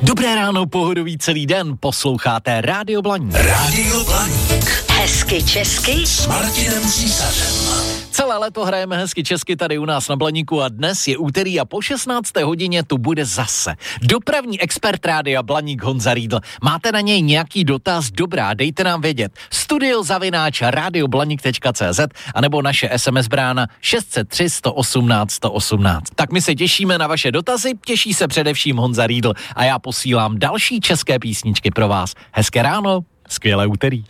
Dobré ráno, pohodový celý den, posloucháte Rádio Blaník. Rádio Blaník. Hezky česky S Martinem Císařem. Celé léto hrajeme hezky česky tady u nás na Blaníku a dnes je úterý a po 16. hodině tu bude zase dopravní expert Rádia Blaník Honza Riedl. Máte na něj nějaký dotaz? Dobrá, dejte nám vědět. studio@radioblanik.cz anebo naše SMS brána 603 118 118. Tak my se těšíme na vaše dotazy, těší se především Honza Riedl a já posílám další české písničky pro vás. Hezké ráno, skvělé úterý.